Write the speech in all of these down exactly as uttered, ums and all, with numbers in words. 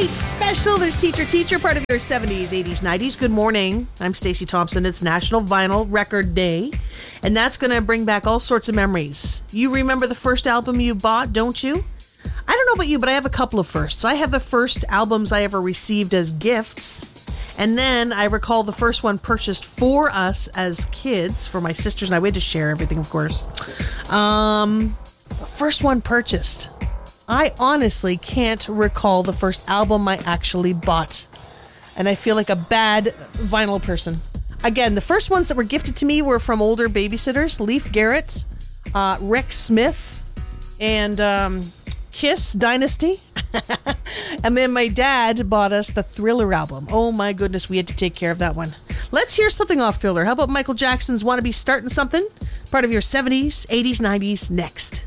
right, special. There's Teacher Teacher, part of your seventies, eighties, nineties. Good morning. I'm Stacey Thompson. It's National Vinyl Record Day, and that's going to bring back all sorts of memories. You remember the first album you bought, don't you? I don't know about you, but I have a couple of firsts. I have the first albums I ever received as gifts, and then I recall the first one purchased for us as kids, for my sisters and I. We had to share everything, of course. Um, the first one purchased. I honestly can't recall the first album I actually bought. And I feel like a bad vinyl person. Again, the first ones that were gifted to me were from older babysitters. Leif Garrett, uh, Rex Smith, and um, Kiss Dynasty. And then my dad bought us the Thriller album. Oh my goodness, we had to take care of that one. Let's hear something off Thriller. How about Michael Jackson's Wanna Be Startin' Something? Part of your seventies, eighties, nineties, next.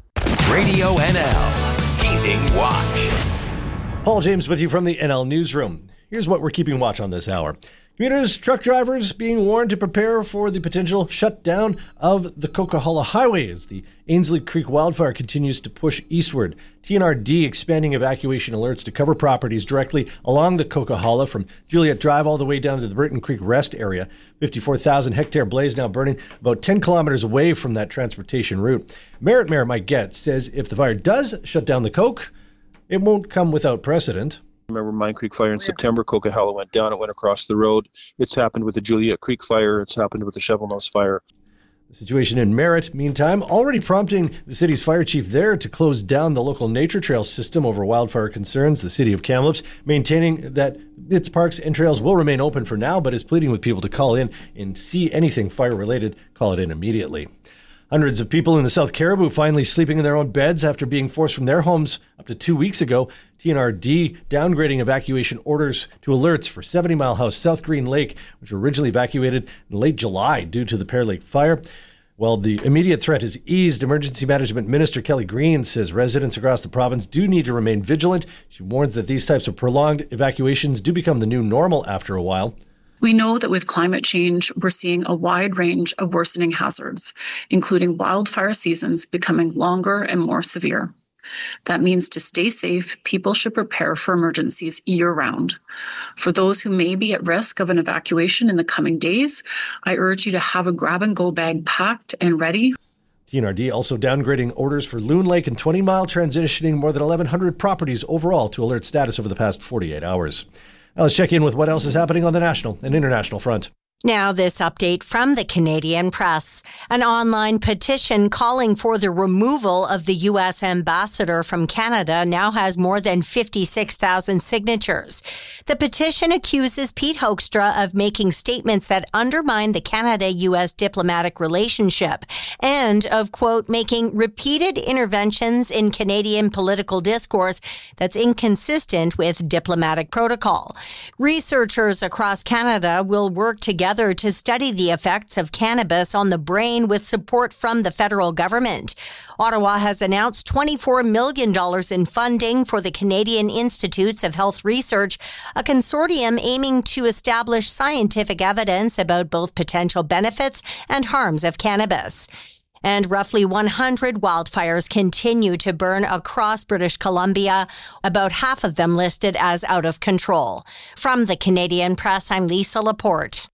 Radio N L, Keeping Watch. Paul James with you from the N L Newsroom. Here's what we're keeping watch on this hour. Commuters, truck drivers being warned to prepare for the potential shutdown of the Coquihalla Highway as the Ainslie Creek wildfire continues to push eastward. T N R D expanding evacuation alerts to cover properties directly along the Coquihalla from Juliet Drive all the way down to the Britton Creek Rest area. fifty-four thousand hectare blaze now burning about ten kilometers away from that transportation route. Merritt Mayor Mike Getz says if the fire does shut down the Coke, it won't come without precedent. Remember Mine Creek Fire in September, Coquihalla went down, it went across the road. It's happened with the Juliet Creek Fire, it's happened with the Shovel Nose Fire. The situation in Merritt, meantime, already prompting the city's fire chief there to close down the local nature trail system over wildfire concerns. The city of Kamloops maintaining that its parks and trails will remain open for now, but is pleading with people to call in and see anything fire-related, call it in immediately. Hundreds of people in the South Caribou finally sleeping in their own beds after being forced from their homes up to two weeks ago. T N R D downgrading evacuation orders to alerts for seventy Mile House, South Green Lake, which were originally evacuated in late July due to the Pear Lake fire. Well, the immediate threat has eased. Emergency Management Minister Kelly Green says residents across the province do need to remain vigilant. She warns that these types of prolonged evacuations do become the new normal after a while. We know that with climate change, we're seeing a wide range of worsening hazards, including wildfire seasons becoming longer and more severe. That means to stay safe, people should prepare for emergencies year-round. For those who may be at risk of an evacuation in the coming days, I urge you to have a grab-and-go bag packed and ready. T N R D also downgrading orders for Loon Lake and twenty Mile, transitioning more than eleven hundred properties overall to alert status over the past forty-eight hours. Now let's check in with what else is happening on the national and international front. Now this update from the Canadian Press. An online petition calling for the removal of the U S ambassador from Canada now has more than fifty-six thousand signatures. The petition accuses Pete Hoekstra of making statements that undermine the Canada-U S diplomatic relationship and of, quote, making repeated interventions in Canadian political discourse that's inconsistent with diplomatic protocol. Researchers across Canada will work together to study the effects of cannabis on the brain with support from the federal government. Ottawa has announced twenty-four million dollars in funding for the Canadian Institutes of Health Research, a consortium aiming to establish scientific evidence about both potential benefits and harms of cannabis. And roughly one hundred wildfires continue to burn across British Columbia, about half of them listed as out of control. From the Canadian Press, I'm Lisa Laporte.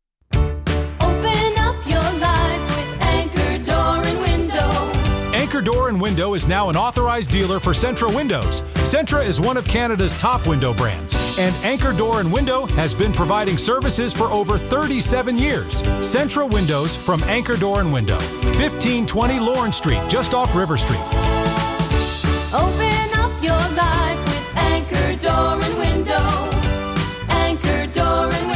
Anchor Door and Window is now an authorized dealer for Centra Windows. Centra is one of Canada's top window brands, and Anchor Door and Window has been providing services for over thirty-seven years. Centra Windows from Anchor Door and Window, fifteen twenty Lawrence Street, just off River Street. Open up your life with Anchor Door and Window. Anchor Door and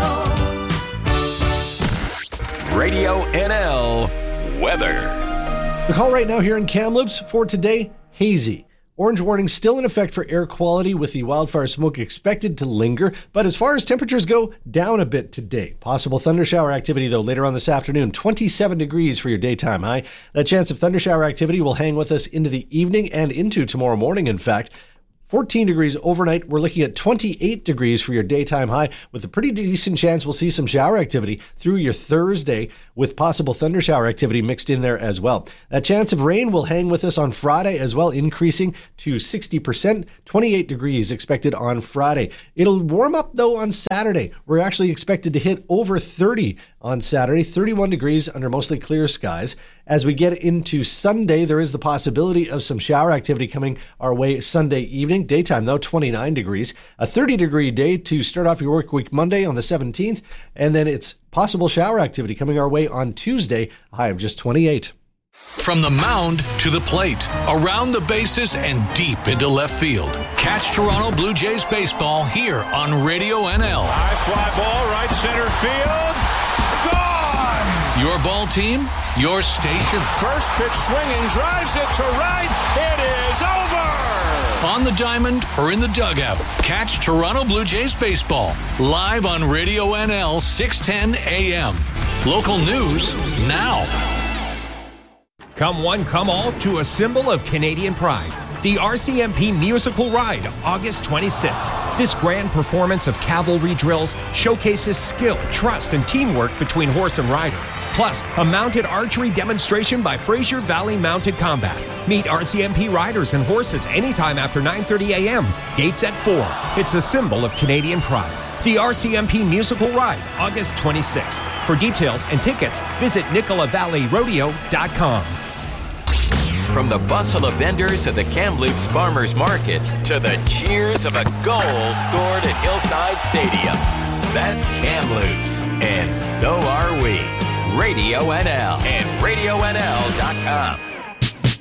Window. Radio N L weather. The call right now here in Kamloops for today, hazy. Orange warning still in effect for air quality with the wildfire smoke expected to linger. But as far as temperatures go, down a bit today. Possible thundershower activity, though, later on this afternoon. twenty-seven degrees for your daytime high. That chance of thundershower activity will hang with us into the evening and into tomorrow morning, in fact. fourteen degrees overnight. We're looking at twenty-eight degrees for your daytime high, with a pretty decent chance we'll see some shower activity through your Thursday, with possible thunder shower activity mixed in there as well. That chance of rain will hang with us on Friday as well, increasing to sixty percent. twenty-eight degrees expected on Friday. It'll warm up though on Saturday. We're actually expected to hit over thirty on Saturday, thirty-one degrees under mostly clear skies. As we get into Sunday, there is the possibility of some shower activity coming our way Sunday evening. Daytime, though, twenty-nine degrees. A thirty degree day to start off your work week Monday on the seventeenth. And then it's possible shower activity coming our way on Tuesday, a high of just twenty-eight. From the mound to the plate, around the bases, and deep into left field. Catch Toronto Blue Jays baseball here on Radio N L. High fly ball, right center field. Gone! Your ball team, your station. First pitch swinging, drives it to right. It is over! On the diamond or in the dugout, catch Toronto Blue Jays baseball live on Radio N L six ten A M. Local news now. Come one, come all to a symbol of Canadian pride. The R C M P Musical Ride, August twenty-sixth. This grand performance of cavalry drills showcases skill, trust, and teamwork between horse and rider. Plus, a mounted archery demonstration by Fraser Valley Mounted Combat. Meet R C M P riders and horses anytime after nine thirty a m. Gates at four. It's a symbol of Canadian pride. The R C M P Musical Ride, August twenty-sixth. For details and tickets, visit nicola valley rodeo dot com. From the bustle of vendors at the Kamloops Farmers Market to the cheers of a goal scored at Hillside Stadium. That's Kamloops, and so are we. Radio N L and radio N L dot com.